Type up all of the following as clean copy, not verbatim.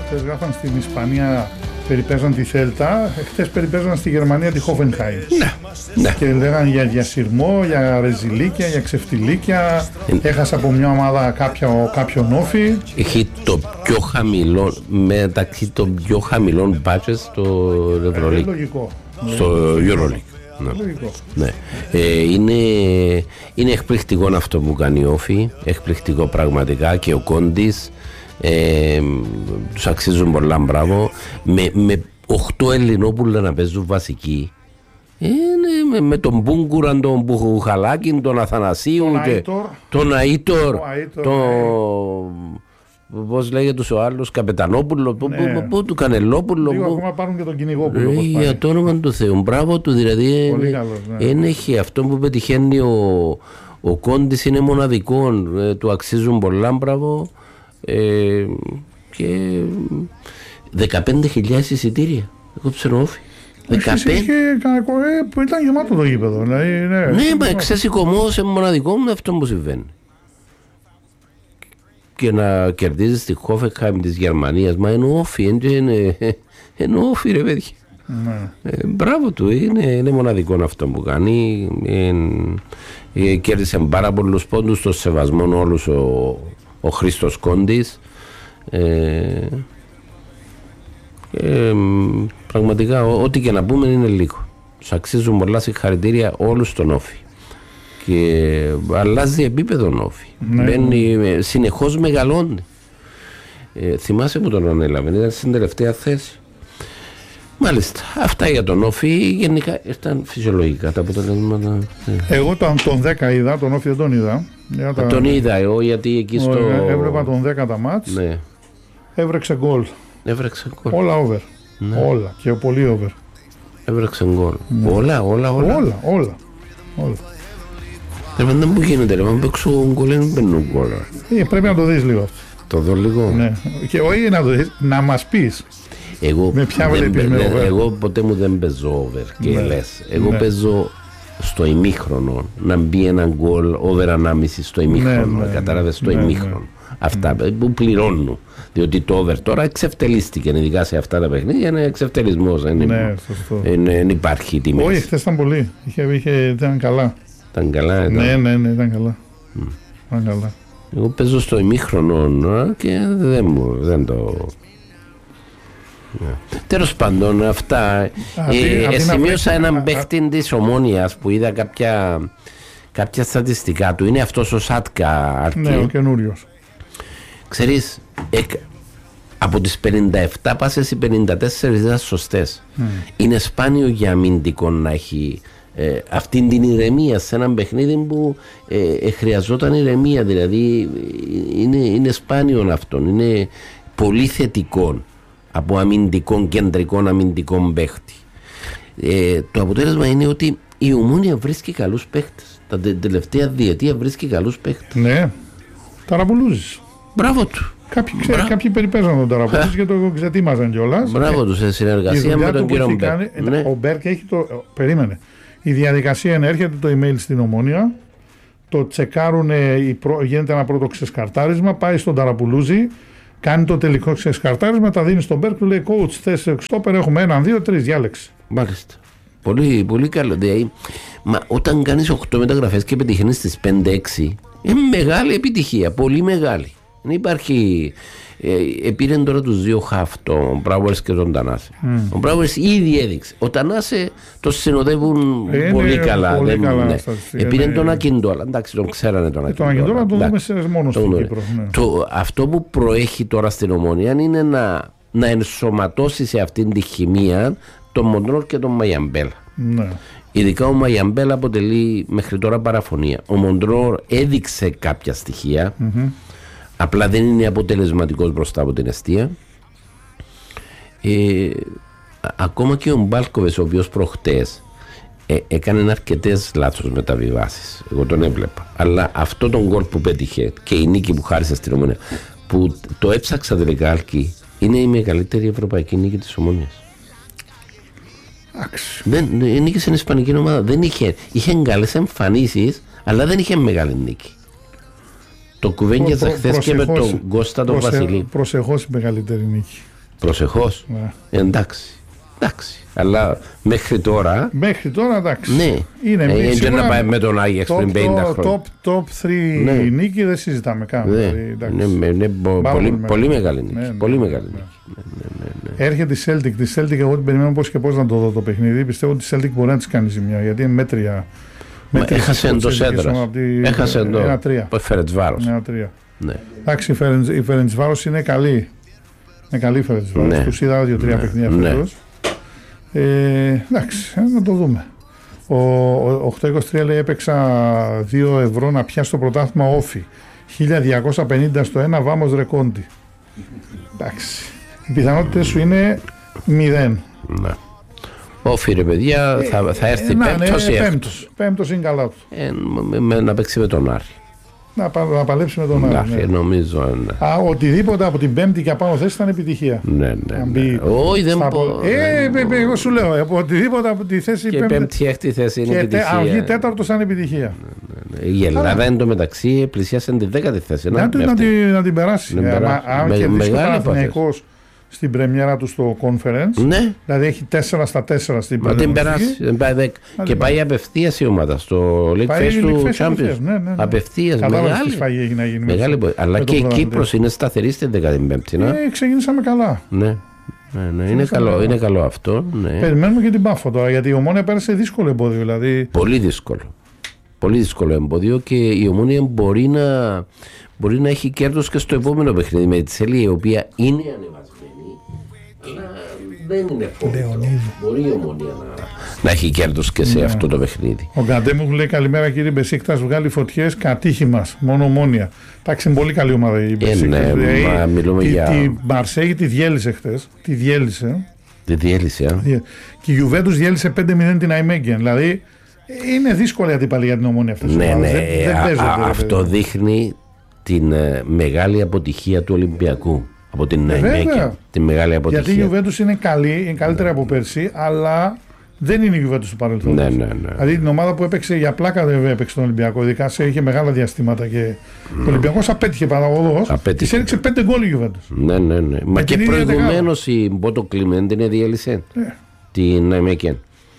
χτες γράφαν στην Ισπανία περιπέζαν τη Θέλτα, χτες περιπέζαν στη Γερμανία τη Χόφενχάιμ. Ναι. Και λέγανε για διασυρμό, για ρεζιλίκια, για ξεφτιλίκια. Έχασε από μια ομάδα κάποιον όφη. Έχει το πιο χαμηλό, μεταξύ των πιο χαμηλών μπάτζετ στο Ευρωλίκ. Λογικό. Στο Euroleague. Ναι. Είναι εκπληκτικό αυτό που κάνει η Όφη, εκπληκτικό πραγματικά, και ο Κόντης τους αξίζουν πολλά, μπράβο, με 8 Ελληνόπουλα να παίζουν βασικοί, με τον Μπούγκουραν, τον Μπουχαλάκιν, τον Αθανασίου, τον Αΐτορ, πώς λέγεται ο άλλος, Καπετανόπουλο, του Κανελόπουλο. Λίγο ακόμα πάρουν και τον Κυνηγόπουλο. Για το όνομα του Θεού, μπράβο του, δηλαδή έχει αυτό που πετυχαίνει ο Κόντης, είναι μοναδικό, του αξίζουν πολλά, μπράβο. Και 15.000 εισιτήρια εγώ ψενόφι. 15. Που ήταν γεμάτο το γήπεδο. Ναι, μα εξαισικωμός μοναδικό με αυτό που συμβαίνει. Και να κερδίζεις τη Χόφενχάιμ της Γερμανίας, μα είναι όφι, είναι όφι, ρε παιδιά. Μπράβο του, είναι μοναδικό αυτό που κάνει. Κέρδισε πάρα πολλούς πόντους, στο σεβασμό όλους ο Χρήστος Κόντης. Πραγματικά ό,τι και να πούμε είναι λίγο. Τους αξίζουν πολλά συγχαρητήρια όλους στον Όφη. Και αλλάζει επίπεδο ο Όφη. Συνεχώς μεγαλώνει. Θυμάσαι που τον ανέλαβε, ήταν στην τελευταία θέση. Μάλιστα, αυτά για τον Όφη. Γενικά ήταν φυσιολογικά τα αποτελέσματα. Εγώ τον 10 είδα, τον Όφη δεν τον είδα. Τον είδα εγώ, γιατί εκεί στο... Έβλεπα τον 10 τα μάτς. Ναι. Έβρεξε γκολ. Όλα over. Ναι. Όλα και πολύ over. Έβρεξε γκολ. Ναι. Όλα. Δεν μου γίνεται, να παίξω γκολ, δεν παίρνω γκολ. Πρέπει να το δεις λίγο. Το δω λίγο. Ναι. Και όχι να το δεις, να μας πεις. Εγώ ποτέ μου δεν παίζω over και λες. Εγώ παίζω στο ημίχρονο να μπει ένα γκολ over 1,5 στο ημίχρονο. Κατάλαβες, στο ημίχρονο. Αυτά που πληρώνουν. Διότι το over τώρα εξευτελίστηκε, ειδικά σε αυτά τα παιχνίδια. Είναι εξευτελισμός. Δεν υπάρχει τιμή. Όχι, χθες ήταν πολύ. Ήταν καλά. Ήταν καλά. Ναι, ήταν καλά. Εγώ παίζω στο ημίχρονο και δεν το... Τέλος πάντων, αυτά. Σημείωσα έναν παίχτη της Ομόνοιας που είδα κάποια στατιστικά του. Είναι αυτός ο Σάτκα. Ναι, ο καινούριος. Ξέρεις, από τις 57 πάσες οι 54 ήταν σωστές. Είναι σπάνιο για αμυντικό να έχει αυτήν την ηρεμία σε έναν παιχνίδι που χρειαζόταν ηρεμία. Δηλαδή είναι σπάνιο αυτόν. Είναι πολύ θετικό από αμυντικών, κεντρικών αμυντικών παίχτη. Το αποτέλεσμα είναι ότι η Ομόνοια βρίσκει καλούς παίχτες. Τα τελευταία διετία βρίσκει καλούς παίχτες. Ναι, Ταραπουλούζης. Μπράβο του. Κάποιοι περιπέζαν τον Ταραπουλούζη και το ξετοίμαζαν κιόλας. Μπράβο του, σε συνεργασία με τον κύριο Μπέρκ. Ο Μπέρκ έχει το... Περίμενε. Η διαδικασία είναι, έρχεται το email στην Ομόνοια, το τσεκάρουν, γίνεται ένα πρώτο ξεσκαρτάρισμα, πάει στον Ταραπουλούζη, κάνει το τελικό ξεσκαρτάρισμα, τα δίνει στον Μπέρκ, του λέει coach, θες στόπερ, έχουμε 1, 2, 3, διάλεξη. Μάλιστα. Πολύ, πολύ καλό. Δηλαδή, μα όταν κάνεις 8 μεταγραφές και πετυχαίνεις τις 5-6, είναι μεγάλη επιτυχία, πολύ μεγάλη. Δεν υπάρχει. Πήρε τώρα τους δύο χαφ, τον Μπράουερς και τον Τανάσε. Ο Μπράουερς ήδη έδειξε. Ο Τανάσε το συνοδεύουν πολύ καλά. Πήρε τον Ακιντόλα. Εντάξει, τον ξέρανε τον Ακιντόλα. Τον Ακιντόλα το δούμε μόνο στην Κύπρο. Αυτό που προέχει τώρα στην Ομόνοια είναι να ενσωματώσει σε αυτήν τη χημεία τον Μοντρόρ και τον Μαγιαμπέλα. Ειδικά ο Μαγιαμπέλα αποτελεί μέχρι τώρα παραφωνία. Ο Μοντρόρ έδειξε κάποια στοιχεία. Απλά δεν είναι αποτελεσματικός μπροστά από την εστία. Ακόμα και ο Μπάλκοβες, ο οποίος προχτές έκανε αρκετές λάθος μεταβιβάσεις. Εγώ τον έβλεπα. Αλλά αυτό τον γκολ που πέτυχε και η νίκη που χάρισε στην Ομόνοια, που το έψαξα τελικά, Άλκη, είναι η μεγαλύτερη ευρωπαϊκή νίκη της Ομόνοιας. Νίκησε στην ισπανική ομάδα. Είχε καλές εμφανίσεις, αλλά δεν είχε μεγάλη νίκη. Το κουβέντιαζα χθες και με τον Κώστα τον Βασιλή. Προσεχώς η μεγαλύτερη νίκη. Προσεχώς. Ναι. Εντάξει. Αλλά μέχρι τώρα. Μέχρι τώρα εντάξει. Ναι. Είναι να πάει με τον Άγιαξ πριν 50 χρόνια. Top 3 νίκη δεν συζητάμε καν. Είναι πολύ μεγάλη νίκη. Πολύ μεγάλη νίκη. Έρχεται η Celtic. Τη Celtic, εγώ την περιμένω πώς και πώς να το δω το παιχνίδι. Πιστεύω ότι η Celtic μπορεί να τη κάνει ζημιά γιατί είναι μέτρια. Έχασε εντός έδρας. Έχασε εντός. Φερεντσβάρος. Εντάξει, η Φερεντσβάρος είναι καλή. Είναι καλή η Φερεντσβάρος. Τους είδα 2-3 παιχνίδια φέτος. Εντάξει, να το δούμε. Ο 823 λέει έπαιξα 2 ευρώ να πιάσει το πρωτάθλημα όφι. 1250 στο 1 βάμος ρεκόντι. Εντάξει. Οι πιθανότητες σου είναι 0. Ναι. Όφι ρε παιδιά θα έρθει πέμπτος ή έκτος. Πέμπτος είναι καλά του. Να παίξει με τον Άρη. Να παλέψει με τον Άρη. Ναι. Νομίζω. Ναι. Οτιδήποτε από την πέμπτη και απάνω θέση ήταν επιτυχία. Ναι. Όχι, δεν πω. Εγώ σου λέω, οτιδήποτε από τη θέση και πέμπτη, έκτη θέση είναι επιτυχία. Αν βγει τέταρτος ήταν επιτυχία. Η Ελλάδα εντωμεταξύ πλησίασε την 10η θέση. Να την περάσει. Αν κερδίσει ο Παναθηναϊκός στην πρεμιέρα του στο conference. Ναι. Δηλαδή έχει 4 στα 4 στην πρεμιέρα. Να την περάσει. Και πάει απευθείας η ομάδα στο League Face του Champions. Ναι. Απευθείας. Μεγάλη. Αλλά και η Κύπρος είναι σταθερή στην 15η. Ξεκινήσαμε καλά. Ναι. Είναι καλό αυτό. Περιμένουμε και την Πάφο τώρα γιατί η Ομόνια πέρασε δύσκολο εμπόδιο. Δηλαδή. Πολύ δύσκολο εμπόδιο και η Ομόνια μπορεί να έχει κέρδος και στο επόμενο παιχνίδι με τη Σέλια η οποία είναι ανεβασμένη. Αλλά δεν είναι εύκολο. Μπορεί η Ομόνια να έχει κέρδος και σε αυτό το παιχνίδι. Ο Γκαντέμου μου λέει καλημέρα κύριε Μπεσίκτας, βγάλει φωτιές, κατήχη μας, μόνο Ομόνια. Εντάξει, είναι πολύ καλή ομάδα η Μπεσίκτας. Μιλούμε για. Τη Μαρσέγη τη διέλυσε χτες. Τη διέλυσε. Και η Γιουβέντους διέλυσε 5-0 την Αϊμέγγεν. Δηλαδή είναι δύσκολη αντίπαλη για την Ομόνια αυτή. Αυτό δείχνει την μεγάλη αποτυχία του Ολυμπιακού. Από την Αϊμέγγεν. Τη μεγάλη αποτυχία. Γιατί η Γιουβέντους είναι καλή, είναι καλύτερη από πέρσι, αλλά δεν είναι η Γιουβέντους του παρελθόντος. Δηλαδή την ομάδα που έπαιξε για πλάκα δεν έπαιξε τον Ολυμπιακό. Ειδικά είχε μεγάλα διαστήματα και ο Ολυμπιακός απέτυχε παραγωγός. Της έριξε 5 γκολ η Γιουβέντους. Ναι. Μα και προηγουμένως η Μπότο Κλιμέντη την διέλυσε την Αϊμέγγεν.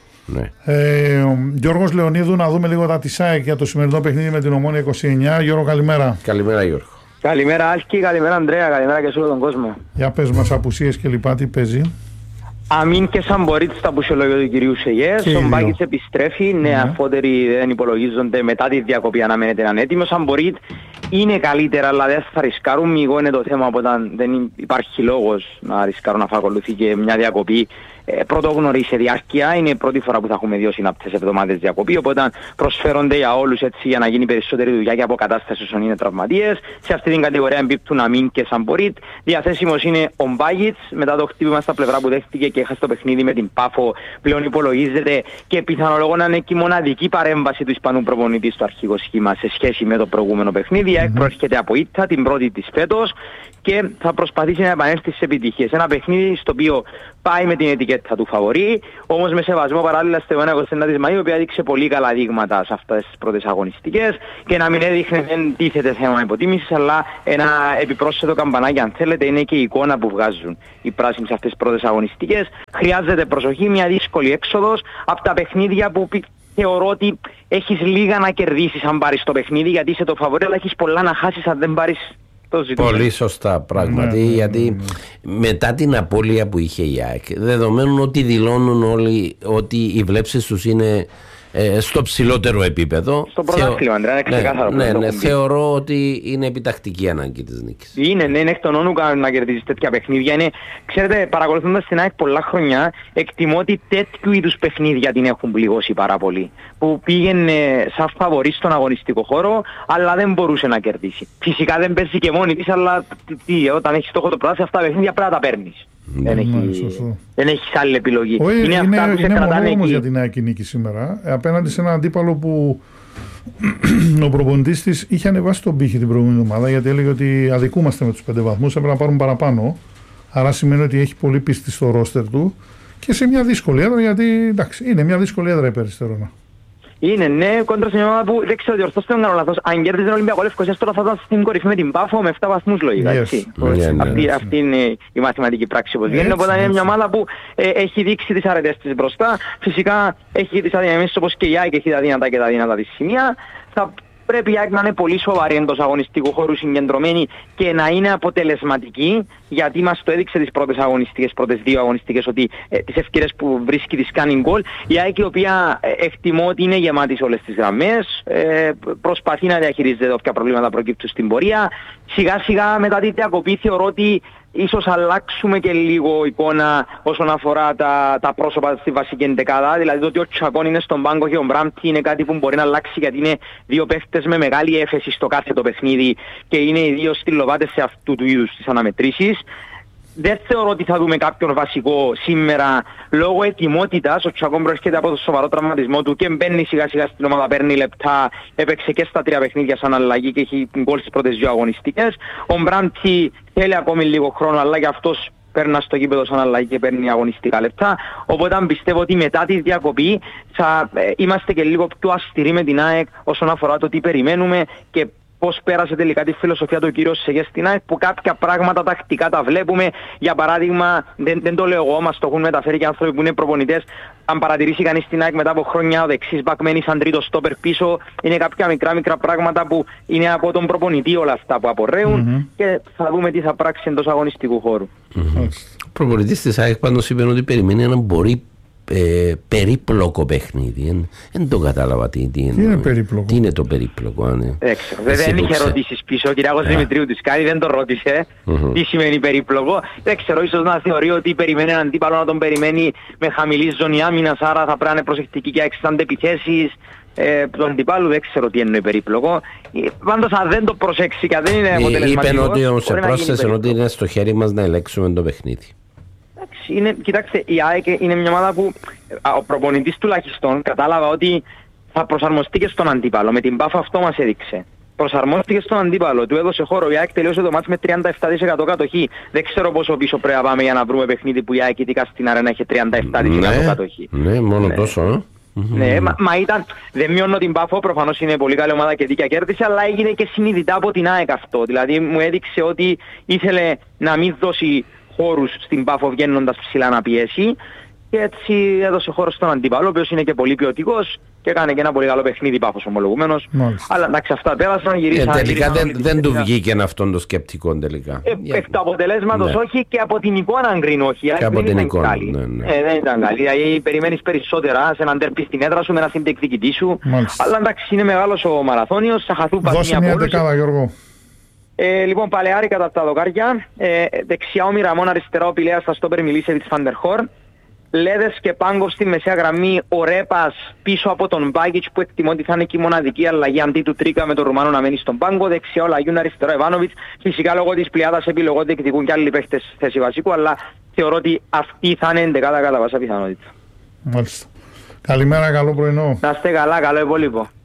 Γιώργος Λεωνίδου, να δούμε λίγο τα ΤΙΣΑΕΚ για το σημερινό παιχνίδι με την Ομόνια 29. Γιώργο, καλημέρα. Καλημέρα, Γιώργο. Καλημέρα, Άλκη, καλημέρα, Ανδρέα, καλημέρα και σε όλο τον κόσμο. Για πες μας απουσίες και λοιπά, τι παίζει. Αμήν και Σαμπορίτ στα πουσιολόγια του κυρίου Σεγές. Ο Μπάκης επιστρέφει, αφότεροι δεν υπολογίζονται μετά τη διακοπή, αναμένεται να είναι έτοιμο. Ο Σαμπορίτ είναι καλύτερα, αλλά δεν θα ρισκάρουν. Μηγό είναι το θέμα, οπότε δεν υπάρχει λόγος να ρισκάρουν να ακολουθεί και μια διακοπή πρωτόγνωρη σε διάρκεια. Είναι η πρώτη φορά που θα έχουμε 2 συναπτές εβδομάδες διακοπή, οπότε προσφέρονται για όλους έτσι για να γίνει περισσότερη δουλειά και αποκατάσταση όσων είναι τραυματίες. Σε αυτή την κατηγορία εμπίπτουν Αμήν και Σαμπορίτ. Διαθέσιμος είναι ο Μπάγιτς μετά το χτύπημα στα πλευρά που δέχτηκε και έχασε το παιχνίδι με την Πάφο. Πλέον υπολογίζεται και πιθανολογώ να είναι και η μοναδική παρέμβαση του Ισπανού προπονητή στο αρχικό σχήμα σε σχέση με το προηγούμενο παιχνίδι. Προέρχεται από ήττα, την πρώτη της φέτος και θα προσπαθήσει να επανέλθει στις επιτυχίες. Ένα παιχνίδι στο οποίο πάει με την ετικέτα του φαβορί, όμως με σεβασμό παράλληλα στη 21 της Μαΐου, η οποία έδειξε πολύ καλά δείγματα σε αυτές τις πρώτες αγωνιστικές και να μην έδειχνε, δεν τίθεται θέμα υποτίμησης, αλλά ένα επιπρόσθετο καμπανάκι, αν θέλετε, είναι και η εικόνα που βγάζουν οι πράσινοι σε αυτές τις πρώτες αγωνιστικές. Χρειάζεται προσοχή, μια δύσκολη έξοδος από τα παιχνίδια που θεωρώ ότι έχεις λίγα να κερδίσεις αν πάρεις το παιχνίδι, γιατί είσαι το φαβορί, αλλά έχεις πολλά να χάσεις αν δεν πάρεις το ζητούμενο. Πολύ σωστά πράγματι, γιατί μετά την απώλεια που είχε η ΑΕΚ, δεδομένου ότι δηλώνουν όλοι ότι οι βλέψεις τους είναι στο ψηλότερο επίπεδο. Στο πρωτάθλημα, Αντρέα, είναι ξεκάθαρο. Ναι, θεωρώ ότι είναι επιτακτική ανάγκη της νίκης. Είναι εκ των όνου να κερδίζεις τέτοια παιχνίδια. Ξέρετε, παρακολουθώντας την ΑΕΚ πολλά χρόνια, εκτιμώ ότι τέτοιου είδους παιχνίδια την έχουν πληγώσει πάρα πολύ. Που πήγαινε σαν φαβορί στον αγωνιστικό χώρο, αλλά δεν μπορούσε να κερδίσει. Φυσικά δεν παίζει και μόνη της, αλλά όταν έχεις στόχο το πρωτάθλημα, αυτά τα παιχνίδια πρέπει να τα παίρνεις. Δεν έχεις άλλη επιλογή. Είναι μονό όμως για την ΑΕΚ νίκη σήμερα, απέναντι σε έναν αντίπαλο που ο προπονητής της είχε ανεβάσει τον πύχη την προηγούμενη εβδομάδα, γιατί έλεγε ότι αδικούμαστε με τους 5 βαθμούς, έπρεπε να πάρουν παραπάνω. Άρα σημαίνει ότι έχει πολύ πίστη στο ρόστερ του και σε μια δύσκολη έδρα, γιατί εντάξει, είναι μια δύσκολη έδρα η Περιστερώνα. Είναι, ναι, κόντρα σε μια ομάδα που δεν ξέρω, διορθώστε τον κάνω λάθος. Αν κέρδιζε τον Ολυμπιακό Λευκωσίας, τώρα θα ήταν στην κορυφή με την Πάφο με 7 βαθμούς λογικά. Αυτή είναι η μαθηματική πράξη όπως βγαίνει. Οπότε είναι μια ομάδα που έχει δείξει τις αρετές της μπροστά. Φυσικά έχει τις αδυναμίες όπως και η ΑΕΚ έχει τα δυνατά και τα δυνατά της σημεία. Θα πρέπει η ΑΕΚ να είναι πολύ σοβαρή εντός αγωνιστικού χώρου, συγκεντρωμένη και να είναι αποτελεσματική, γιατί μας το έδειξε τις πρώτες δύο αγωνιστικές, ότι τις ευκαιρίες που βρίσκει τις κάνει γκολ. Η ΑΕΚ, η οποία εκτιμώ ότι είναι γεμάτη σε όλες τις γραμμές, προσπαθεί να διαχειρίζεται όποια προβλήματα προκύπτουν στην πορεία. Σιγά σιγά μετά τη διακοπή θεωρώ ότι ίσως αλλάξουμε και λίγο εικόνα όσον αφορά τα πρόσωπα στη βασική εντεκάδα. Δηλαδή το ότι ο Τσακών είναι στον πάγκο και ο Μπράμπτη είναι κάτι που μπορεί να αλλάξει, γιατί είναι δύο παίχτες με μεγάλη έφεση στο κάθε το παιχνίδι και είναι οι δύο στυλοβάτες σε αυτού του είδους τις αναμετρήσεις. Δεν θεωρώ ότι θα δούμε κάποιον βασικό σήμερα λόγω ετοιμότητας. Ο Τσακών προέρχεται από το σοβαρό τραυματισμό του και μπαίνει σιγά σιγά στην ομάδα, παίρνει λεπτά, έπαιξε και στα 3 παιχνίδια σαν αλλαγή και έχει γκολ στις πρώτες 2 αγωνιστικές. Ο Μπράντσι θέλει ακόμη λίγο χρόνο, αλλά και αυτός παίρνει στο γήπεδο σαν αλλαγή και παίρνει αγωνιστικά λεπτά. Οπότε πιστεύω ότι μετά τη διακοπή θα είμαστε και λίγο πιο αυστηροί με την ΑΕΚ όσον αφορά το τι περιμένουμε και πώς πέρασε τελικά τη φιλοσοφία του κύριου Σεγέ στην ΑΕΚ, που κάποια πράγματα τακτικά τα βλέπουμε. Για παράδειγμα, δεν το λέω εγώ, μας το έχουν μεταφέρει και άνθρωποι που είναι προπονητές. Αν παρατηρήσει κανείς την ΑΕΚ μετά από χρόνια, ο δεξής μπακ μένει σαν τρίτο στόπερ πίσω. Είναι κάποια μικρά πράγματα που είναι από τον προπονητή όλα αυτά που απορρέουν και θα δούμε τι θα πράξει εντός αγωνιστικού χώρου. Ο προπονητής της ΑΕΚ πάντως είπε ότι περιμένει έναν περίπλοκο παιχνίδι. Δεν το κατάλαβα τι είναι περίπλοκο. Τι είναι το περίπλοκο. Δεν είχε ερωτήσεις πίσω. Ο Κυριάκος Δημητρίου της κάνει, δεν τον ρώτησε τι σημαίνει περίπλοκο. Δεν ξέρω, ίσως να θεωρεί ότι περιμένει έναν αντίπαλο να τον περιμένει με χαμηλή ζώνη άμυνας, άρα θα πρέπει να είναι προσεκτική και έξανται επιθέσεις του αντιπάλου. Δεν ξέρω τι εννοεί περίπλοκο. Πάντως αν δεν το προσέξει και δεν είναι αποτελεσματικό. Είπε ότι σε πρόσθεση ότι είναι στο χέρι μας να ελέγξουμε το παιχνίδι. Κοιτάξτε, η ΑΕΚ είναι μια ομάδα που ο προπονητής τουλάχιστον κατάλαβα ότι θα προσαρμοστεί και στον αντίπαλο. Με την Πάφο αυτό μας έδειξε. Προσαρμόστηκε στον αντίπαλο, του έδωσε χώρο. Η ΑΕΚ τελείωσε το μάτς με 37% κατοχή. Δεν ξέρω πόσο πίσω πρέπει να πάμε για να βρούμε παιχνίδι που η ΑΕΚ ειδικά στην αρένα έχει 37% κατοχή. Ναι, μόνο τόσο. Ναι, μα ήταν, δεν μειώνω την Πάφο, προφανώς είναι πολύ καλή ομάδα και δίκαια κέρδισε, αλλά έγινε και συνειδητά από την ΑΕΚ αυτό. Δηλαδή μου έδειξε ότι ήθελε να μην δώσει χώρους στην Πάφο βγαίνοντας ψηλά να πιέσει και έτσι έδωσε χώρο στον αντίπαλο, ο οποίος είναι και πολύ ποιοτικός και έκανε και ένα πολύ καλό παιχνίδι Πάφος ομολογουμένος. Αλλά εντάξει, αυτά πέρασαν, γυρίσαν. Τελικά δεν του βγήκε αυτόν το σκεπτικό τελικά. Εκ του αποτελέσματος όχι, και από την εικόνα αν κρίνω όχι. Και από την εικόνα, δεν ήταν καλή. Δηλαδή περιμένεις περισσότερα σε έναν τέρπι στην έδρα σου με ένα συντεκδικητή σου. Αλλά εντάξει, είναι μεγάλος ο μαραθώνιος, θα χαθούν παθήνια από όλους. Λοιπόν, Παλαιάρη κατά τα δοκάρια, δεξιά ο Μιραμόν, αριστερά ο Πηλέας, στα στόπερ Μιλίσεβιτς, Φαντερχόρ, Λέδες και Πάγκοφ στη μεσαία γραμμή, ο Ρέπας πίσω από τον Μπάκιτς που εκτιμώ ότι θα είναι και η μοναδική αλλαγή αντί του Τρίκα με τον Ρουμάνο να μένει στον πάγκο, δεξιά ο Λαγιούν, αριστερό Εβάνοβιτς. Φυσικά λόγω της πλειάδας επιλογών διεκδικούν και άλλοι παίχτες στη θέση βασικού, αλλά θεωρώ ότι αυτή θα είναι εντεκάδα κατά πάσα πιθανότητα. Μάλιστα. Καλημέρα, καλό πρωινό. Να είστε καλά, καλό υπόλοιπο.